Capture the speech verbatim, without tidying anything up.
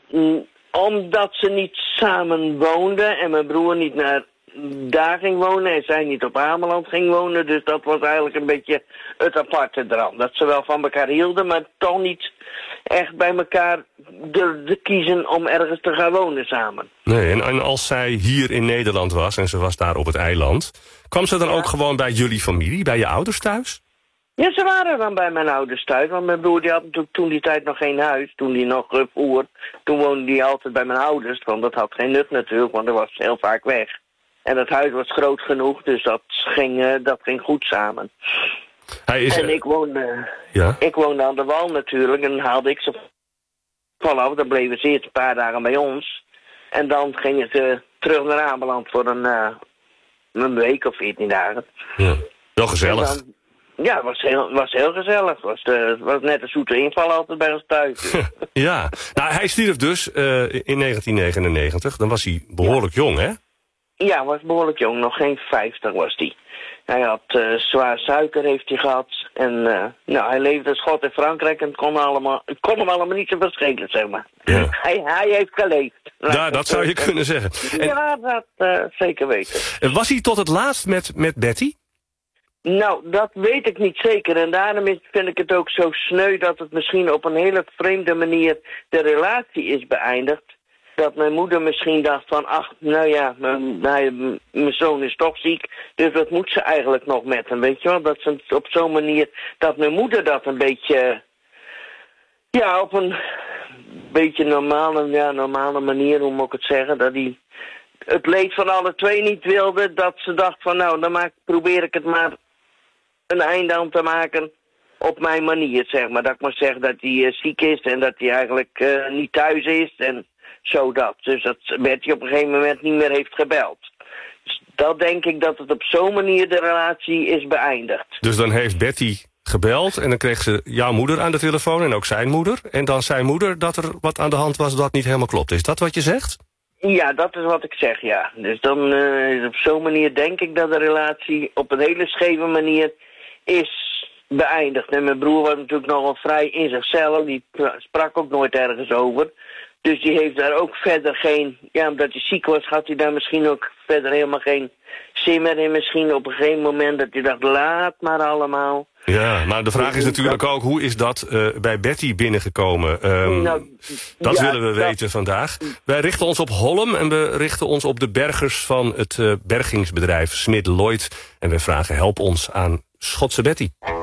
mm, omdat ze niet samen woonden en mijn broer niet naar daar ging wonen en zij niet op Ameland ging wonen. Dus dat was eigenlijk een beetje het aparte eraan. Dat ze wel van elkaar hielden, maar toch niet echt bij elkaar durfden kiezen om ergens te gaan wonen samen. Nee, en, en als zij hier in Nederland was en ze was daar op het eiland, kwam ze dan Ja. ook gewoon bij jullie familie, bij je ouders thuis? Ja, ze waren dan bij mijn ouders thuis. Want mijn broer die had natuurlijk toen die tijd nog geen huis. Toen hij nog uh, voer. Toen woonde hij altijd bij mijn ouders. Want dat had geen nut natuurlijk, want hij was heel vaak weg. En het huis was groot genoeg, dus dat ging, uh, dat ging goed samen. Hij is, en ik woonde, ja? ik woonde aan de wal natuurlijk. En dan haalde ik ze vanaf. Dan bleven ze eerst een paar dagen bij ons. En dan gingen ze terug naar Ameland voor een, uh, een week of veertien dagen. Ja. Wel gezellig. Dan, ja, het was heel, was heel gezellig. Het was, uh, was net een zoete inval altijd bij ons thuis. Ja, nou hij stierf dus uh, in negentien negenennegentig. Dan was hij behoorlijk ja. jong, hè? Ja, was behoorlijk jong. Nog geen vijftig was hij. Hij had uh, zwaar suiker heeft hij gehad. En uh, nou, hij leefde als God in Frankrijk en het kon, allemaal, het kon hem allemaal niet zo verschillen, zeg maar. Ja. Hij, hij heeft geleefd. Ja, dat zou je kunnen zeggen. En, ja, dat uh, zeker weten. Was hij tot het laatst met, met Betty? Nou, dat weet ik niet zeker. En daarom is, vind ik het ook zo sneu dat het misschien op een hele vreemde manier de relatie is beëindigd. Dat mijn moeder misschien dacht van, ach, nou ja, mijn, mijn, mijn zoon is toch ziek, dus wat moet ze eigenlijk nog met hem, weet je wel? Dat ze op zo'n manier, dat mijn moeder dat een beetje, ja, op een beetje normale, ja, normale manier, hoe moet ik het zeggen, dat hij het leed van alle twee niet wilde, dat ze dacht van, nou, dan maak, probeer ik het maar een einde aan te maken op mijn manier, zeg maar. Dat ik maar zeg dat hij uh, ziek is en dat hij eigenlijk uh, niet thuis is en zo dat. Dus dat Betty op een gegeven moment niet meer heeft gebeld. Dus dat denk ik dat het op zo'n manier de relatie is beëindigd. Dus dan heeft Betty gebeld en dan kreeg ze jouw moeder aan de telefoon en ook zijn moeder. En dan zei moeder dat er wat aan de hand was dat niet helemaal klopt. Is dat wat je zegt? Ja, dat is wat ik zeg, ja. Dus dan uh, op zo'n manier denk ik dat de relatie op een hele scheve manier is beëindigd. En mijn broer was natuurlijk nogal vrij in zichzelf. Die sprak ook nooit ergens over. Dus die heeft daar ook verder geen... Ja, omdat hij ziek was, had hij daar misschien ook verder helemaal geen zin meer in. Misschien op een gegeven moment dat hij dacht, laat maar allemaal. Ja, maar de vraag is natuurlijk ook, hoe is dat uh, bij Betty binnengekomen? Um, nou, dat ja, willen we dat... weten vandaag. Wij richten ons op Holm en we richten ons op de bergers van het uh, bergingsbedrijf Smit Lloyd. En we vragen, help ons aan Schotse Betty.